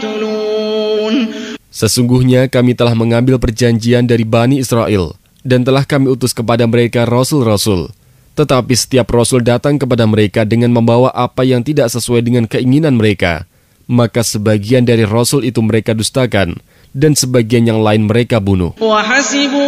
يقتلون Sesungguhnya kami telah mengambil perjanjian dari Bani Israel, dan telah kami utus kepada mereka rasul-rasul. Tetapi setiap rasul datang kepada mereka dengan membawa apa yang tidak sesuai dengan keinginan mereka. Maka sebagian dari rasul itu mereka dustakan, dan sebagian yang lain mereka bunuh.